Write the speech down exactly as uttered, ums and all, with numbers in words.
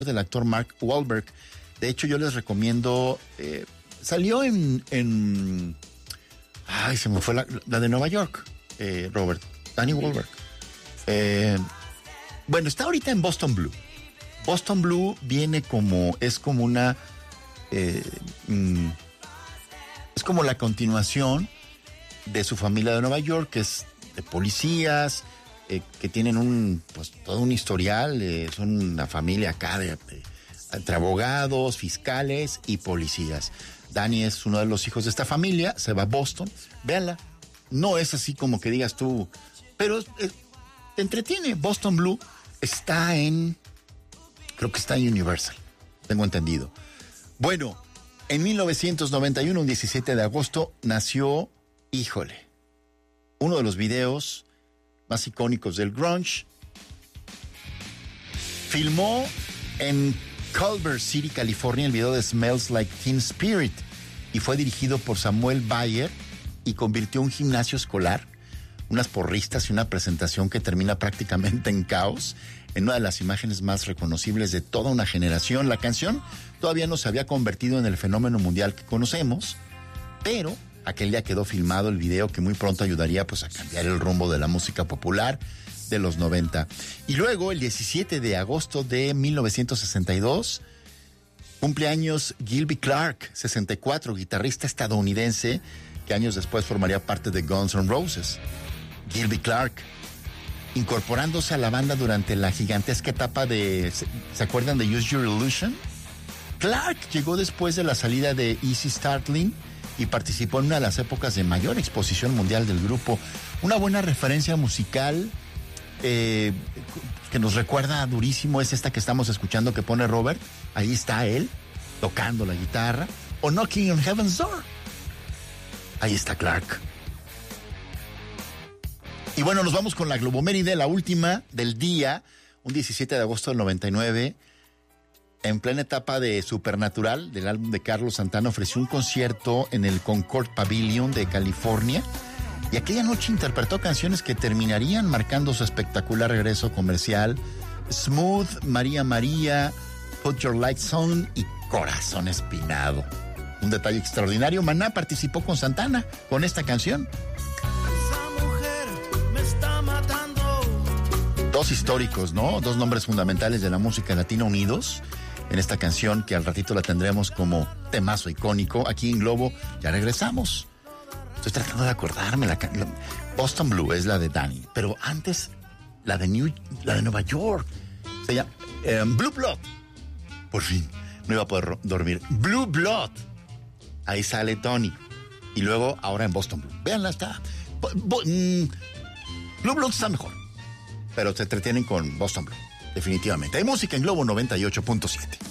del actor Mark Wahlberg. De hecho, yo les recomiendo, eh, salió en, en, ay, se me fue la, la de Nueva York, eh, Robert, Danny Wahlberg. Eh, bueno, está ahorita en Boston Blue. Boston Blue viene como, es como una, eh, mm, es como la continuación de su familia de Nueva York, que es de policías, eh, que tienen un, pues, todo un historial, eh, son una familia acá de, de, entre abogados, fiscales y policías. Danny es uno de los hijos de esta familia, se va a Boston, véanla, no es así como que digas tú, pero eh, te entretiene. Boston Blue está en, creo que está en Universal, tengo entendido. Bueno, en mil novecientos noventa y uno, un diecisiete de agosto, nació, híjole, uno de los videos más icónicos del grunge. Filmó en Culver City, California, el video de Smells Like Teen Spirit, y fue dirigido por Samuel Bayer y convirtió un gimnasio escolar, unas porristas y una presentación que termina prácticamente en caos en una de las imágenes más reconocibles de toda una generación. La canción todavía no se había convertido en el fenómeno mundial que conocemos, pero aquel día quedó filmado el video que muy pronto ayudaría pues a cambiar el rumbo de la música popular de los noventa. Y luego, el diecisiete de agosto de mil novecientos sesenta y dos, cumpleaños Gilby Clarke, sesenta y cuatro, guitarrista estadounidense que años después formaría parte de Guns N' Roses. Gilby Clarke, incorporándose a la banda durante la gigantesca etapa de, ¿se acuerdan de Use Your Illusion? Clarke llegó después de la salida de Easy Startling y participó en una de las épocas de mayor exposición mundial del grupo. Una buena referencia musical eh, que nos recuerda durísimo es esta que estamos escuchando que pone Robert. Ahí está él tocando la guitarra. O Knocking on Heaven's Door. Ahí está Clarke. Y bueno, nos vamos con la Globoméride, la última del día, un diecisiete de agosto del noventa y nueve. En plena etapa de Supernatural, del álbum de Carlos Santana, ofreció un concierto en el Concord Pavilion de California y aquella noche interpretó canciones que terminarían marcando su espectacular regreso comercial: Smooth, María María, Put Your Lights On y Corazón Espinado. Un detalle extraordinario, Maná participó con Santana con esta canción. Esa mujer me está matando. Dos históricos, ¿no? Dos nombres fundamentales de la música latina unidos en esta canción que al ratito la tendremos como temazo icónico aquí en Globo. Ya regresamos. Estoy tratando de acordarme. La, la Boston Blue es la de Danny, pero antes la de New, la de Nueva York. Se llama eh, Blue Blood. Por fin, no iba a poder dormir. Blue Blood. Ahí sale Tony. Y luego ahora en Boston Blue. Véanla, está. Bo, bo, mm, Blue Blood está mejor, pero se entretienen con Boston Blue. Definitivamente. Hay música en Globo noventa y ocho punto siete.